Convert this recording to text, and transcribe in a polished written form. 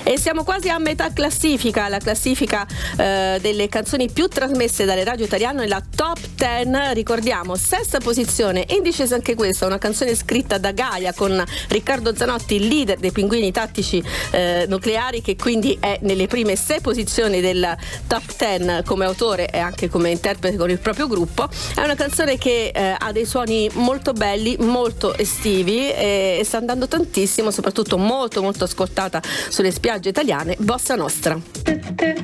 E siamo quasi a metà classifica, la classifica delle canzoni più trasmesse dalle radio italiane, la top 10. Ricordiamo, sesta posizione, indicesa anche questa, una canzone scritta da Gaia con Riccardo Zanotti, il leader dei Pinguini Tattici Nucleari, che quindi è nelle prime 6 posizioni del top 10 come autore e anche come interprete con il proprio gruppo. È una canzone che ha dei suoni molto belli, molto estivi e sta andando tantissimo, soprattutto molto molto ascoltata sulle spiagge italiane. Bossa Nostra.